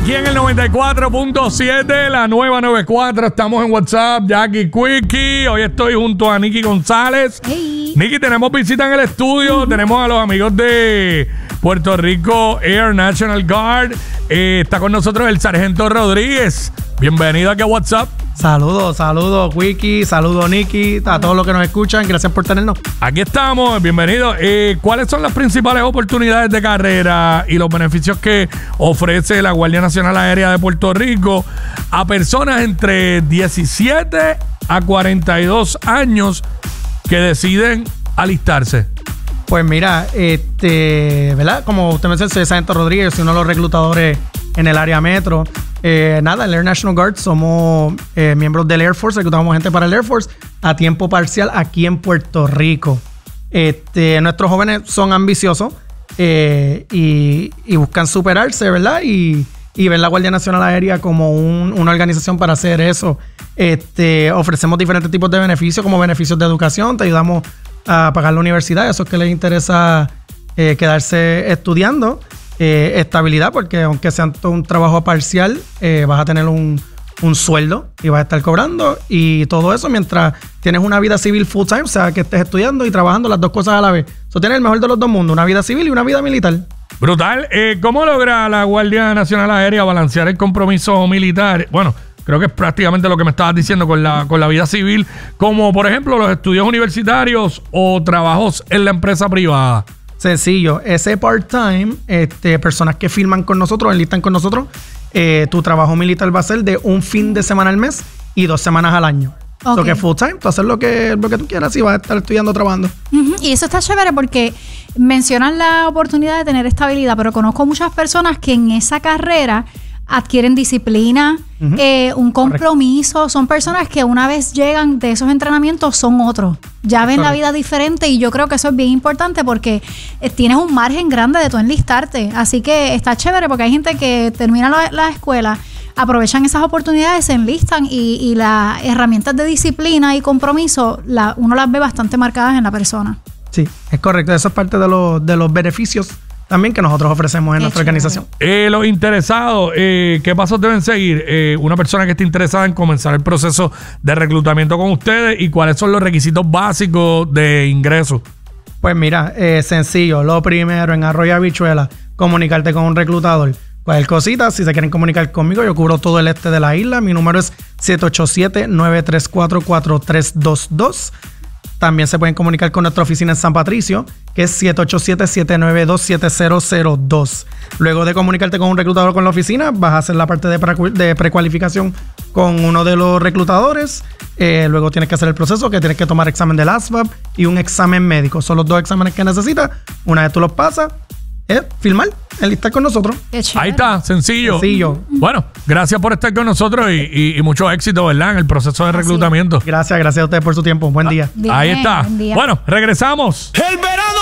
aquí en el 94.7, la nueva 94. Estamos en WhatsApp, Jackie Quickie. Hoy estoy junto a Nicky González. Hey. Nicky, tenemos visita en el estudio. Tenemos a los amigos de Puerto Rico Air National Guard. Está con nosotros el sargento Rodríguez. Bienvenido aquí a WhatsApp. Saludos, Wiki, saludos, Nicky, a todos los que nos escuchan. Gracias por tenernos. Aquí estamos, bienvenido. ¿Cuáles son las principales oportunidades de carrera y los beneficios que ofrece la Guardia Nacional Aérea de Puerto Rico a personas entre 17 a 42 años que deciden alistarse? Pues mira, ¿verdad? Como usted me dice, soy sargento Rodríguez, soy uno de los reclutadores en el área metro. Nada, el Air National Guard somos miembros del Air Force, reclutamos gente para el Air Force a tiempo parcial aquí en Puerto Rico. Nuestros jóvenes son ambiciosos y buscan superarse, ¿verdad? Y ven la Guardia Nacional Aérea como una organización para hacer eso. Ofrecemos diferentes tipos de beneficios, como beneficios de educación, te ayudamos a pagar la universidad, a esos que les interesa quedarse estudiando. Estabilidad, porque aunque sea un trabajo parcial, vas a tener un sueldo y vas a estar cobrando, y todo eso mientras tienes una vida civil full time, o sea que estés estudiando y trabajando las dos cosas a la vez. Eso tienes el mejor de los dos mundos, una vida civil y una vida militar. Brutal. ¿Cómo logra la Guardia Nacional Aérea balancear el compromiso militar? Bueno, creo que es prácticamente lo que me estabas diciendo con la vida civil, como por ejemplo los estudios universitarios o trabajos en la empresa privada. Sencillo, ese part-time, personas que firman con nosotros, enlistan con nosotros, tu trabajo militar va a ser de un fin de semana al mes y 2 semanas al año. Okay. Lo que es full-time, tú haces lo que tú quieras y vas a estar estudiando, trabajando. Y eso está chévere porque mencionan la oportunidad de tener estabilidad, pero conozco muchas personas que en esa carrera adquieren disciplina, un compromiso. Correcto. Son personas que una vez llegan de esos entrenamientos son otros. Ya ven la vida diferente, y yo creo que eso es bien importante porque tienes un margen grande de tú enlistarte. Así que está chévere porque hay gente que termina la escuela, aprovechan esas oportunidades, se enlistan y las herramientas de disciplina y compromiso uno las ve bastante marcadas en la persona. Sí, es correcto. Eso es parte de los beneficios también que nosotros ofrecemos en nuestra organización. Los interesados, ¿qué pasos deben seguir? Una persona que esté interesada en comenzar el proceso de reclutamiento con ustedes, ¿y cuáles son los requisitos básicos de ingreso? Pues mira, sencillo. Lo primero, en Arroyo Habichuela, comunicarte con un reclutador. Cualquier cosita, si se quieren comunicar conmigo, yo cubro todo el este de la isla. Mi número es 787-934-4322. También se pueden comunicar con nuestra oficina en San Patricio, que es 787-792-7002. Luego de comunicarte con un reclutador con la oficina, vas a hacer la parte de precualificación con uno de los reclutadores. Luego tienes que hacer el proceso, que tienes que tomar examen del ASVAB y un examen médico. Son los 2 exámenes que necesitas. Una vez tú los pasas, es firmar, enlistar con nosotros. Ahí está, sencillo. Bueno, gracias por estar con nosotros y mucho éxito, ¿verdad? En el proceso de reclutamiento. Gracias a ustedes por su tiempo. Buen día. Ahí está. Bueno, regresamos. El verano